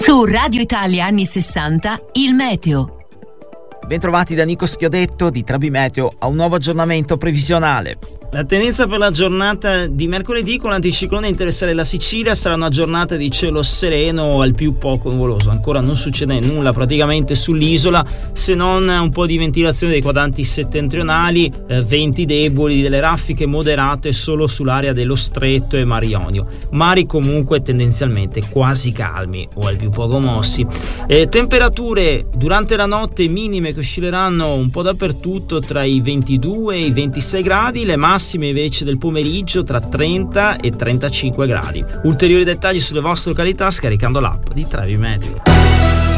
Su Radio Italia anni 60, il meteo. Bentrovati da Nico Schiodetto di Trebi Meteo a un nuovo aggiornamento previsionale. La tendenza per la giornata di mercoledì con l'anticiclone a interessare la Sicilia sarà una giornata di cielo sereno al più poco nuvoloso. Ancora non succede nulla praticamente sull'isola, se non un po' di ventilazione dei quadranti settentrionali, venti deboli, delle raffiche moderate solo sull'area dello Stretto e Mar Ionio. Mari comunque tendenzialmente quasi calmi o al più poco mossi. Temperature durante la notte minime che oscilleranno un po' dappertutto tra i 22 e i 26 gradi, le massime invece del pomeriggio tra 30 e 35 gradi. Ulteriori dettagli sulle vostre località scaricando l'app di Trebi Meteo.